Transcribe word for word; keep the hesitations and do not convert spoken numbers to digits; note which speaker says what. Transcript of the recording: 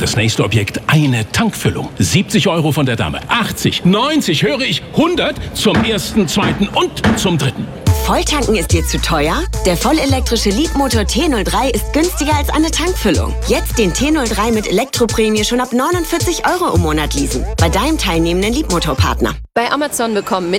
Speaker 1: Das nächste Objekt, eine Tankfüllung. siebzig Euro von der Dame. achtzig, neunzig, höre ich, hundert zum ersten, zweiten und zum dritten.
Speaker 2: Volltanken ist dir zu teuer? Der vollelektrische Leapmotor T null drei ist günstiger als eine Tankfüllung. Jetzt den T null drei mit Elektroprämie schon ab neunundvierzig Euro im Monat leasen. Bei deinem teilnehmenden Leapmotor-Partner.
Speaker 3: Bei Amazon bekommen